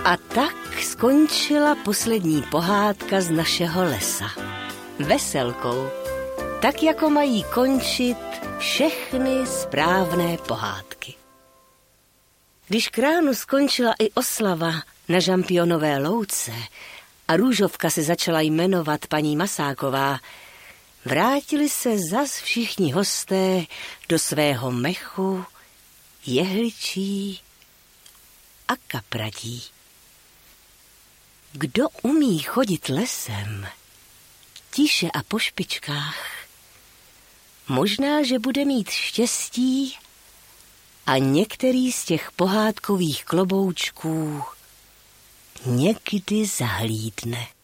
A tak skončila poslední pohádka z našeho lesa. Veselkou, tak jako mají končit všechny správné pohádky. Když k ránu skončila i oslava na Žampionové louce a růžovka se začala jmenovat paní Masáková, vrátili se zas všichni hosté do svého mechu, jehličí a kapradí. Kdo umí chodit lesem, tiše a po špičkách, možná, že bude mít štěstí a některý z těch pohádkových kloboučků někdy zahlídne.